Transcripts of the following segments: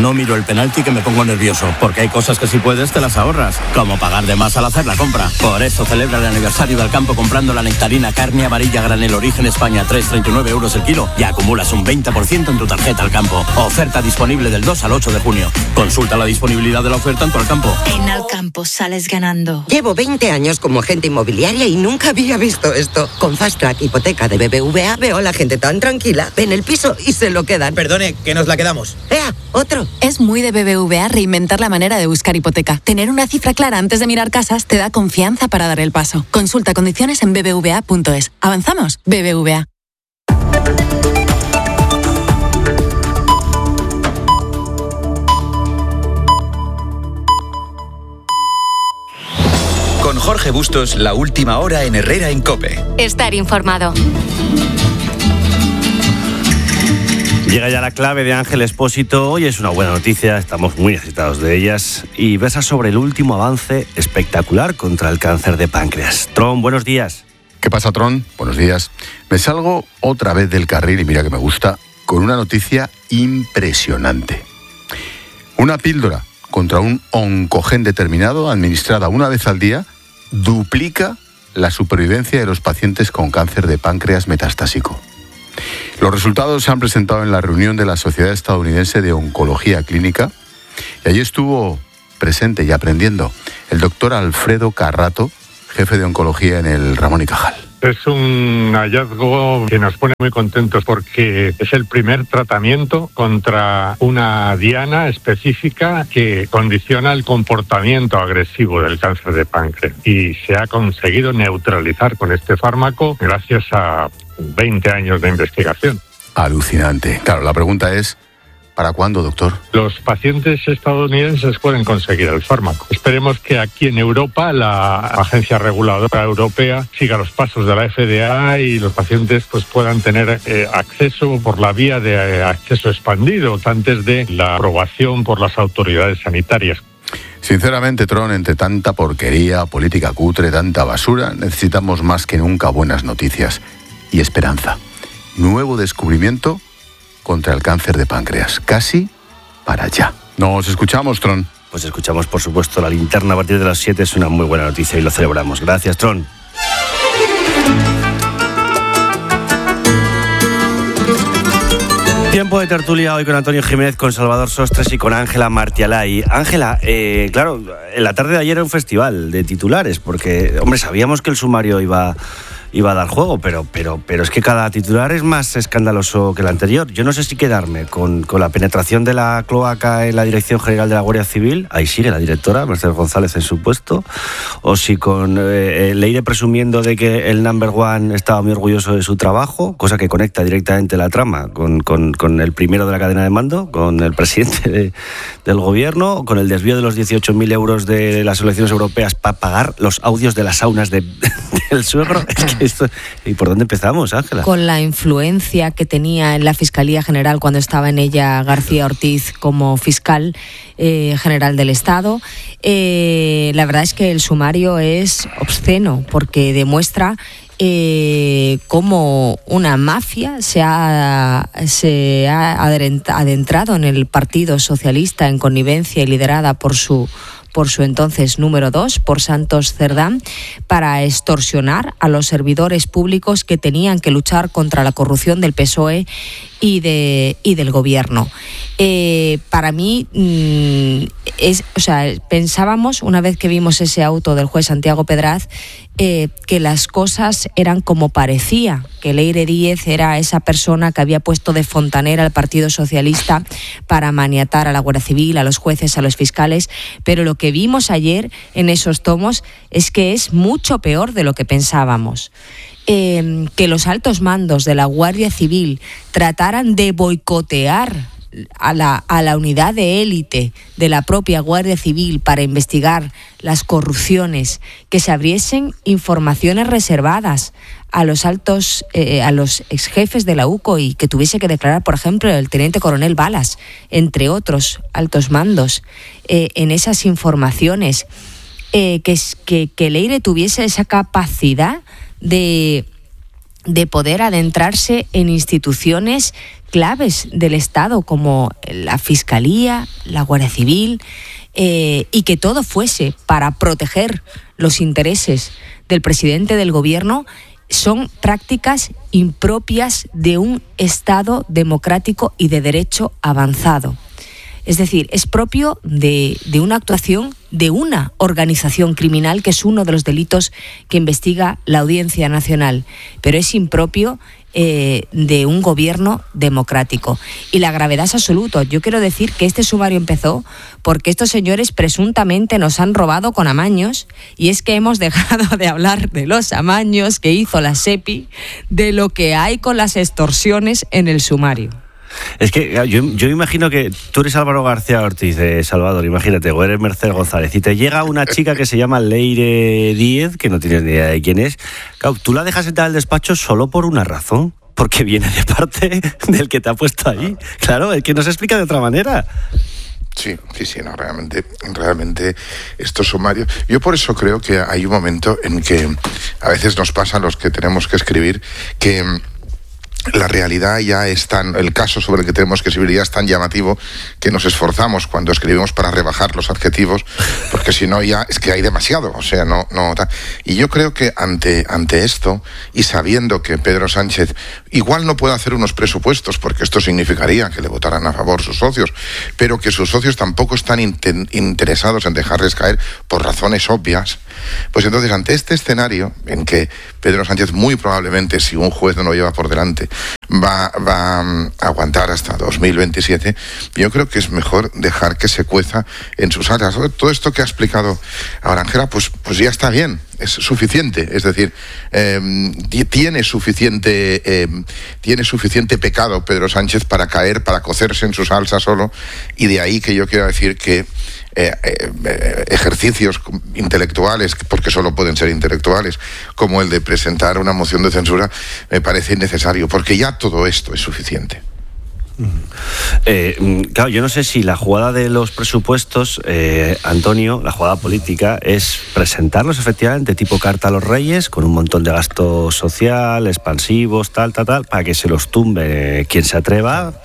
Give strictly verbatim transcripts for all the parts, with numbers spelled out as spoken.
no miro el penalti que me pongo nervioso, porque hay cosas que si puedes te las ahorras, como pagar de más al hacer la compra. Por eso celebra el aniversario del campo comprando la nectarina carne amarilla granel origen España a tres coma treinta y nueve euros el kilo y acumulas un veinte por ciento en tu tarjeta Al Campo. Oferta disponible del dos al ocho de junio. Consulta la disponibilidad de la oferta en tu Alcampo. En Alcampo sales ganando. Llevo veinte años como agente inmobiliaria y nunca había visto esto. Con Fast Track Hipoteca de B B V A veo a la gente tan tranquila, ven el piso y se lo quedan. Perdone, que nos la quedamos. ¡Ea! ¡Otro! Es muy de B B V A reinventar la manera de buscar hipoteca. Tener una cifra clara antes de mirar casas te da confianza para dar el paso. Consulta condiciones en b b v a punto es. ¿Avanzamos? B B V A. Con Jorge Bustos, la última hora en Herrera en COPE. Estar informado. Llega ya la clave de Ángel Expósito. Hoy es una buena noticia, estamos muy necesitados de ellas. Y versa sobre el último avance espectacular contra el cáncer de páncreas. Tron, buenos días. ¿Qué pasa, Tron? Buenos días. Me salgo otra vez del carril, y mira que me gusta, con una noticia impresionante. Una píldora contra un oncogen determinado, administrada una vez al día, duplica la supervivencia de los pacientes con cáncer de páncreas metastásico. Los resultados se han presentado en la reunión de la Sociedad Estadounidense de Oncología Clínica y allí estuvo presente y aprendiendo el doctor Alfredo Carrato, jefe de oncología en el Ramón y Cajal. Es un hallazgo que nos pone muy contentos porque es el primer tratamiento contra una diana específica que condiciona el comportamiento agresivo del cáncer de páncreas y se ha conseguido neutralizar con este fármaco gracias a veinte años de investigación. Alucinante. Claro, la pregunta es, ¿para cuándo, doctor? Los pacientes estadounidenses pueden conseguir el fármaco. Esperemos que aquí en Europa la Agencia Reguladora Europea siga los pasos de la F D A y los pacientes pues puedan tener eh, acceso por la vía de eh, acceso expandido antes de la aprobación por las autoridades sanitarias. Sinceramente, Tron, entre tanta porquería, política cutre, tanta basura, necesitamos más que nunca buenas noticias y esperanza. Nuevo descubrimiento contra el cáncer de páncreas, casi para allá. Nos escuchamos, Tron. Pues escuchamos, por supuesto, la linterna a partir de las siete, es una muy buena noticia y lo celebramos. Gracias, Tron. Tiempo de tertulia hoy con Antonio Jiménez, con Salvador Sostres y con Ángela Martialay. Ángela, eh, claro, en la tarde de ayer era un festival de titulares, porque, hombre, sabíamos que el sumario iba... iba a dar juego, pero, pero, pero es que cada titular es más escandaloso que el anterior. Yo no sé si quedarme con, con la penetración de la cloaca en la Dirección General de la Guardia Civil, ahí sigue la directora, Mercedes González, en su puesto, o si con eh, le iré presumiendo de que el number one estaba muy orgulloso de su trabajo, cosa que conecta directamente la trama con, con, con el primero de la cadena de mando, con el presidente de, del gobierno, con el desvío de los dieciocho mil euros de las elecciones europeas para pagar los audios de las saunas de, del suegro. Es que esto, ¿y por dónde empezamos, Ángela? Con la influencia que tenía en la Fiscalía General cuando estaba en ella García Ortiz como fiscal eh, general del Estado. Eh, la verdad es que el sumario es obsceno porque demuestra eh, cómo una mafia se ha, se ha adentrado en el Partido Socialista en connivencia y liderada por su por su entonces número dos, por Santos Cerdán, para extorsionar a los servidores públicos que tenían que luchar contra la corrupción del P S O E y, de, y del gobierno. Eh, para mí, es, o sea, pensábamos, una vez que vimos ese auto del juez Santiago Pedraz, eh, que las cosas eran como parecía, que Leire Díez era esa persona que había puesto de fontanera al Partido Socialista para maniatar a la Guardia Civil, a los jueces, a los fiscales, pero lo que vimos ayer en esos tomos es que es mucho peor de lo que pensábamos. Eh, que los altos mandos de la Guardia Civil trataran de boicotear a la, a la unidad de élite de la propia Guardia Civil para investigar las corrupciones, que se abriesen informaciones reservadas a los altos, eh, a los exjefes de la U C O y que tuviese que declarar, por ejemplo, el teniente coronel Balas, entre otros altos mandos, eh, en esas informaciones, eh, que, que, que Leire tuviese esa capacidad de de poder adentrarse en instituciones claves del Estado como la Fiscalía, la Guardia Civil, eh, y que todo fuese para proteger los intereses del presidente del gobierno, son prácticas impropias de un Estado democrático y de derecho avanzado. Es decir, es propio de, de una actuación de una organización criminal, que es uno de los delitos que investiga la Audiencia Nacional, pero es impropio eh, de un gobierno democrático. Y la gravedad es absoluta. Yo quiero decir que este sumario empezó porque estos señores presuntamente nos han robado con amaños, y es que hemos dejado de hablar de los amaños que hizo la SEPI, de lo que hay con las extorsiones en el sumario. Es que yo, yo imagino que tú eres Álvaro García Ortiz de Salvador, imagínate, o eres Mercedes González, y te llega una chica que se llama Leire Díez, que no tienes ni idea de quién es. Claro, tú la dejas entrar al despacho solo por una razón, porque viene de parte del que te ha puesto ahí. Claro, es que no se explica de otra manera. Sí, sí, sí, no, realmente, realmente estos sumarios... Yo por eso creo que hay un momento en que a veces nos pasa a los que tenemos que escribir que... la realidad ya es tan, el caso sobre el que tenemos que escribir ya es tan llamativo que nos esforzamos cuando escribimos para rebajar los adjetivos, porque si no ya es que hay demasiado, o sea, no, no, y yo creo que ante, ante esto, y sabiendo que Pedro Sánchez igual no puede hacer unos presupuestos, porque esto significaría que le votaran a favor sus socios, pero que sus socios tampoco están inten, interesados en dejarles caer por razones obvias, pues entonces ante este escenario en que Pedro Sánchez muy probablemente, si un juez no lo lleva por delante, Va, va a aguantar hasta dos mil veintisiete, yo creo que es mejor dejar que se cueza en sus alas. Todo esto que ha explicado ahora Ángela, pues, pues ya está bien, es suficiente, es decir, eh, tiene suficiente eh, tiene suficiente pecado Pedro Sánchez para caer, para cocerse en su salsa solo, y de ahí que yo quiero decir que Eh, eh, ejercicios intelectuales, porque solo pueden ser intelectuales, como el de presentar una moción de censura, me parece innecesario, porque ya todo esto es suficiente. Eh, claro, yo no sé si la jugada de los presupuestos, eh, Antonio, la jugada política es presentarlos efectivamente tipo carta a los reyes, con un montón de gasto social, expansivos, tal, tal, tal, para que se los tumbe quien se atreva,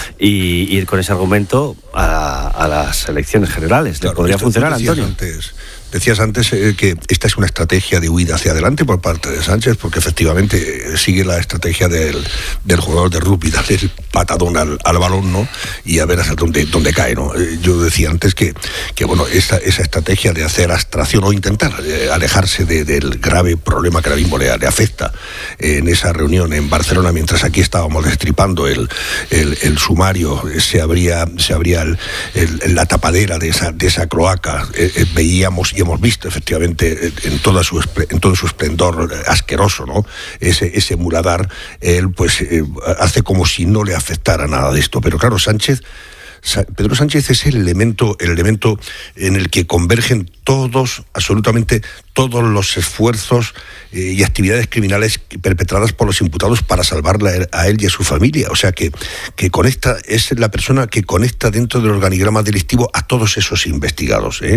y ir con ese argumento a, a las elecciones generales. Claro, ¿Le podría funcionar, Antonio? Antes. Decías antes eh, que esta es una estrategia de huida hacia adelante por parte de Sánchez, porque efectivamente eh, sigue la estrategia del, del jugador de rugby, darle el patadón al, al balón, ¿no? Y a ver hasta dónde, dónde cae, ¿no? Eh, yo decía antes que, que bueno, esa, esa estrategia de hacer abstracción o intentar eh, alejarse de, del grave problema que ahora mismo le, le afecta eh, en esa reunión en Barcelona, mientras aquí estábamos destripando el, el, el sumario, eh, se abría, se abría el, el, la tapadera de esa, de esa cloaca, eh, eh, veíamos y hemos visto efectivamente en toda su en todo su esplendor asqueroso, ¿no? Ese ese muladar, él pues eh, hace como si no le afectara nada de esto, pero claro, Sánchez Pedro Sánchez es el elemento, el elemento en el que convergen todos, absolutamente todos los esfuerzos eh, y actividades criminales perpetradas por los imputados para salvarle a él y a su familia. O sea que, que conecta, es la persona que conecta dentro del organigrama delictivo a todos esos investigados, ¿eh?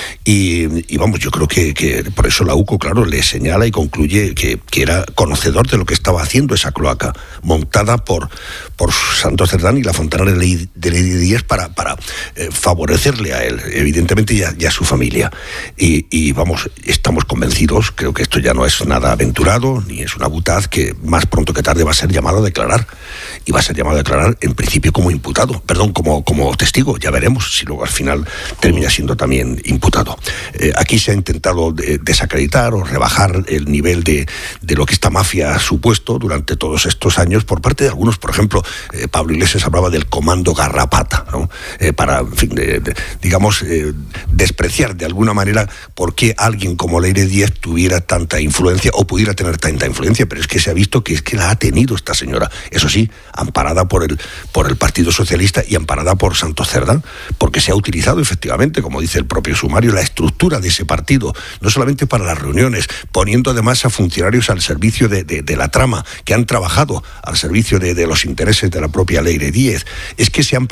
Y, y vamos, yo creo que, que por eso la U C O, claro, le señala y concluye que, que era conocedor de lo que estaba haciendo esa cloaca, montada por, por Santos Cerdán y la Fontana de Ley de Díaz para, para eh, favorecerle a él, evidentemente, y a, y a su familia. Y, y vamos, estamos convencidos, creo que esto ya no es nada aventurado, ni es una butad, que más pronto que tarde va a ser llamado a declarar. Y va a ser llamado a declarar, en principio, como imputado, perdón, como, como testigo. Ya veremos si luego al final termina siendo también imputado. Eh, aquí se ha intentado de, desacreditar o rebajar el nivel de, de lo que esta mafia ha supuesto durante todos estos años por parte de algunos. Por ejemplo, eh, Pablo Iglesias hablaba del comando Garrapata, ¿no? Eh, para, en fin, de, de, digamos, eh, despreciar de alguna manera por qué alguien como Leire Díaz tuviera tanta influencia o pudiera tener tanta influencia, pero es que se ha visto que es que la ha tenido esta señora, eso sí, amparada por el, por el Partido Socialista y amparada por Santos Cerdán, porque se ha utilizado efectivamente, como dice el propio sumario, la estructura de ese partido, no solamente para las reuniones, poniendo además a funcionarios al servicio de, de, de la trama, que han trabajado al servicio de, de los intereses de la propia Leire Díaz. Es que se han pagado viajes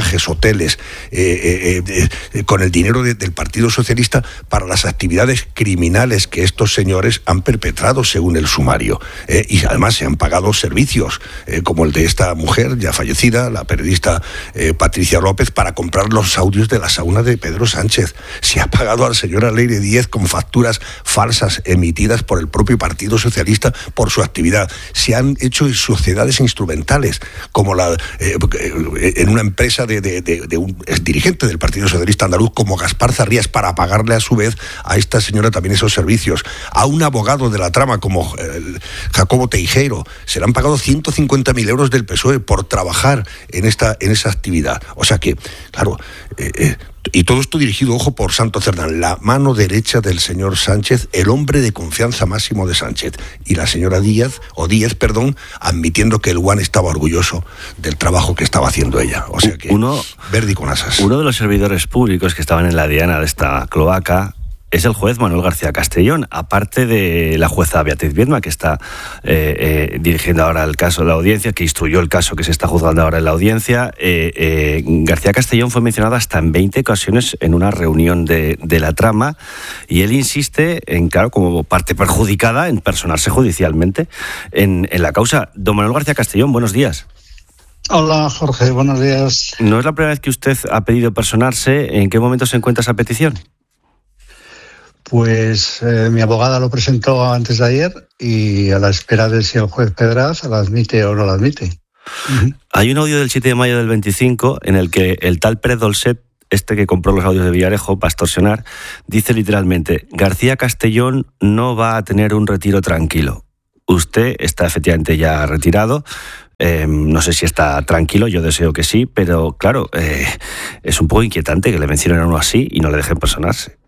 viajes, hoteles, eh, eh, eh, con el dinero de, del Partido Socialista para las actividades criminales que estos señores han perpetrado según el sumario. Eh, y además se han pagado servicios, eh, como el de esta mujer ya fallecida, la periodista eh, Patricia López, para comprar los audios de la sauna de Pedro Sánchez. Se ha pagado al señor Alegre Díez con facturas falsas emitidas por el propio Partido Socialista por su actividad. Se han hecho sociedades instrumentales, como la eh, en una empresa de, de, de, de un dirigente del Partido Socialista andaluz como Gaspar Zarrías, para pagarle a su vez a esta señora también esos servicios. A un abogado de la trama como eh, Jacobo Teijeiro se le han pagado ciento cincuenta mil euros del P S O E por trabajar en esta en esa actividad. O sea que, claro, eh, eh, y todo esto dirigido, ojo, por Santo Cerdán, la mano derecha del señor Sánchez, el hombre de confianza máximo de Sánchez, y la señora Díaz, o Díez, perdón, admitiendo que el Guan estaba orgulloso del trabajo que estaba haciendo ella. O sea que, uno, Verdi con asas. Uno de los servidores públicos que estaban en la diana de esta cloaca es el juez Manuel García Castellón, aparte de la jueza Beatriz Viedma, que está eh, eh, dirigiendo ahora el caso de la audiencia, que instruyó el caso que se está juzgando ahora en la audiencia. Eh, eh, García Castellón fue mencionado hasta en veinte ocasiones en una reunión de, de la trama, y él insiste en, claro, como parte perjudicada, en personarse judicialmente en, en la causa. Don Manuel García Castellón, buenos días. Hola, Jorge, buenos días. ¿No es la primera vez que usted ha pedido personarse? ¿En qué momento se encuentra esa petición? Pues eh, mi abogada lo presentó antes de ayer y a la espera de si el juez Pedraz la admite o no la admite. Uh-huh. Hay un audio del siete de mayo del veinticinco en el que el tal Pérez Dolcet, este que compró los audios de Villarejo para extorsionar, dice literalmente: García Castellón no va a tener un retiro tranquilo. Usted está efectivamente ya retirado. Eh, no sé si está tranquilo, yo deseo que sí, pero claro, eh, es un poco inquietante que le mencionen a uno así y no le dejen personarse.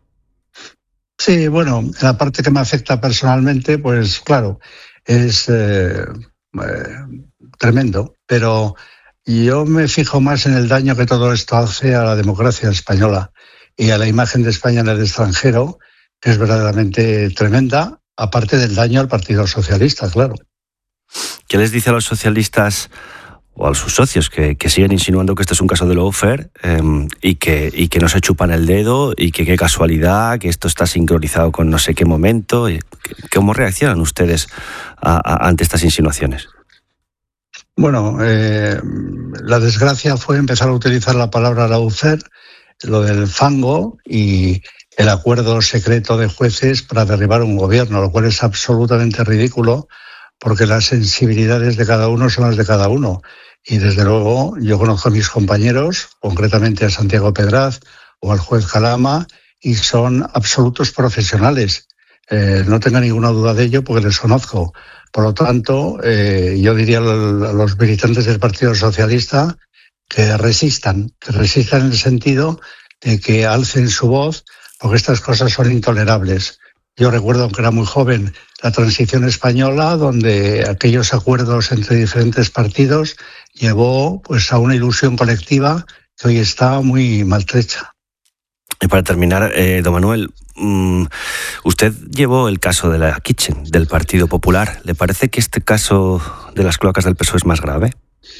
Sí, bueno, la parte que me afecta personalmente, pues claro, es eh, eh, tremendo, pero yo me fijo más en el daño que todo esto hace a la democracia española y a la imagen de España en el extranjero, que es verdaderamente tremenda, aparte del daño al Partido Socialista, claro. ¿Qué les dice a los socialistas o a sus socios que, que siguen insinuando que este es un caso de lawfare eh, y, que, y que no se chupan el dedo y que qué casualidad, que esto está sincronizado con no sé qué momento? ¿Cómo reaccionan ustedes a, a, ante estas insinuaciones? Bueno, eh, la desgracia fue empezar a utilizar la palabra lawfare, lo del fango y el acuerdo secreto de jueces para derribar un gobierno, lo cual es absolutamente ridículo porque las sensibilidades de cada uno son las de cada uno. Y desde luego yo conozco a mis compañeros, concretamente a Santiago Pedraz o al juez Calama, y son absolutos profesionales. Eh, no tenga ninguna duda de ello porque les conozco. Por lo tanto, eh, yo diría a los militantes del Partido Socialista que resistan, que resistan en el sentido de que alcen su voz, porque estas cosas son intolerables. Yo recuerdo, aunque era muy joven, la transición española, donde aquellos acuerdos entre diferentes partidos llevó pues a una ilusión colectiva que hoy está muy maltrecha. Y para terminar, eh, don Manuel, mmm, usted llevó el caso de la Kitchen, del Partido Popular. ¿Le parece que este caso de las cloacas del P S O E es más grave?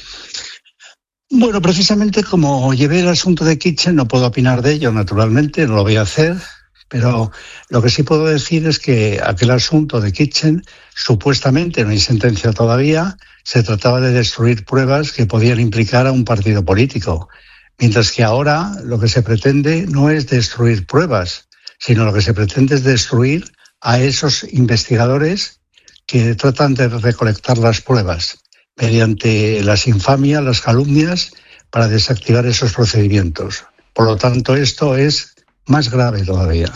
Bueno, precisamente como llevé el asunto de Kitchen, no puedo opinar de ello, naturalmente, no lo voy a hacer. Pero lo que sí puedo decir es que aquel asunto de Kitchen, supuestamente, no hay sentencia todavía, se trataba de destruir pruebas que podían implicar a un partido político. Mientras que ahora lo que se pretende no es destruir pruebas, sino lo que se pretende es destruir a esos investigadores que tratan de recolectar las pruebas mediante las infamias, las calumnias, para desactivar esos procedimientos. Por lo tanto, esto es más grave todavía.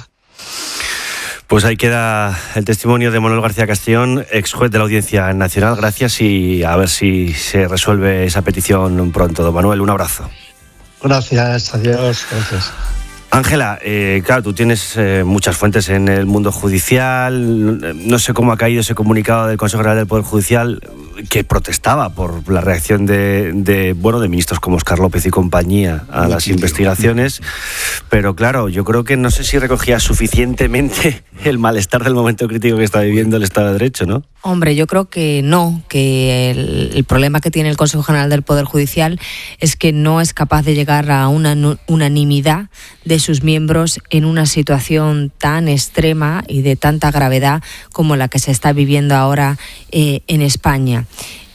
Pues ahí queda el testimonio de Manuel García Castellón, ex juez de la Audiencia Nacional. Gracias y a ver si se resuelve esa petición pronto. Don Manuel, un abrazo. Gracias, adiós, gracias. Ángela, eh, claro, tú tienes eh, muchas fuentes en el mundo judicial. No sé cómo ha caído ese comunicado del Consejo General del Poder Judicial que protestaba por la reacción de, de, bueno, de ministros como Óscar López y compañía a las investigaciones. Pero claro, yo creo que no sé si recogía suficientemente el malestar del momento crítico que está viviendo el Estado de Derecho, ¿no? Hombre, yo creo que no, que el, el problema que tiene el Consejo General del Poder Judicial es que no es capaz de llegar a una unanimidad de sus miembros en una situación tan extrema y de tanta gravedad como la que se está viviendo ahora eh, en España.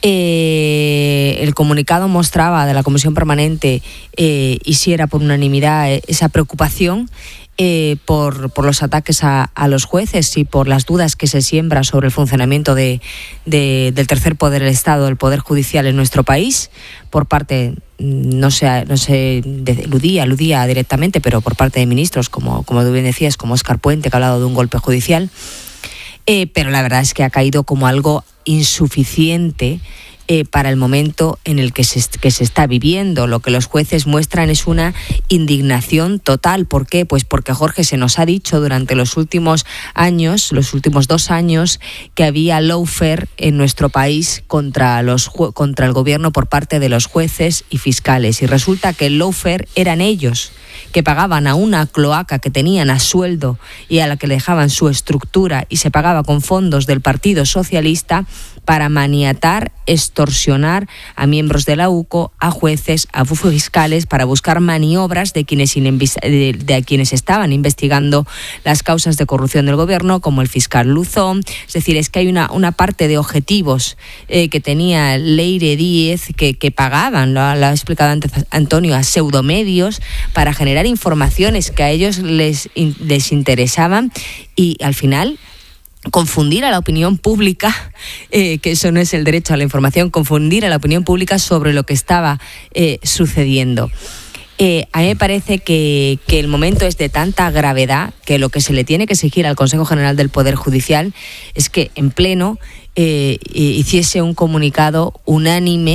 Eh, el comunicado mostraba de la Comisión Permanente, eh, y si era por unanimidad, eh, esa preocupación Eh, por, por los ataques a, a los jueces y por las dudas que se siembra sobre el funcionamiento de, de, del tercer poder del Estado, del Poder Judicial en nuestro país, por parte, no sé, no sé aludía, aludía directamente, pero por parte de ministros, como, como tú bien decías, como Óscar Puente, que ha hablado de un golpe judicial, eh, pero la verdad es que ha caído como algo insuficiente Eh, para el momento en el que se, que se está viviendo. Lo que los jueces muestran es una indignación total. ¿Por qué? Pues porque, Jorge, se nos ha dicho durante los últimos años, los últimos dos años, que había lawfare en nuestro país contra, los, contra el gobierno por parte de los jueces y fiscales. Y resulta que el lawfare eran ellos, que pagaban a una cloaca que tenían a sueldo y a la que le dejaban su estructura, y se pagaba con fondos del Partido Socialista para maniatar, extorsionar a miembros de la U C O, a jueces, a fiscales, para buscar maniobras de quienes, de, de quienes estaban investigando las causas de corrupción del gobierno, como el fiscal Luzón. Es decir, es que hay una, una parte de objetivos eh, que tenía Leire Díez que, que pagaban, lo, lo ha explicado antes Antonio, a pseudomedios para generar informaciones que a ellos les, les interesaban, y al final confundir a la opinión pública, eh, que eso no es el derecho a la información, confundir a la opinión pública sobre lo que estaba eh, sucediendo. Eh, a mí me parece que, que el momento es de tanta gravedad que lo que se le tiene que exigir al Consejo General del Poder Judicial es que en pleno eh, hiciese un comunicado unánime